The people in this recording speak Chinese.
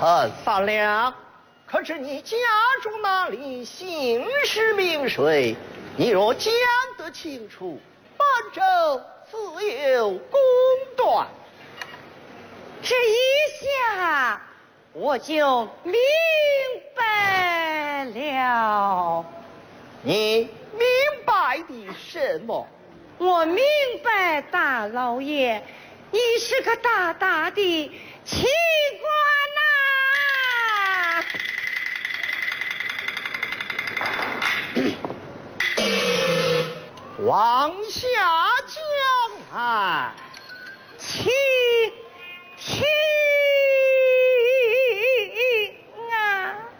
臣罢了。 可知你家住哪里，姓氏名谁？你若讲得清楚，本州自有公断。 这一下我就明白了。 你明白的什么？ 我明白，大老爷，你是个大大的清往下讲啊， 官呐。清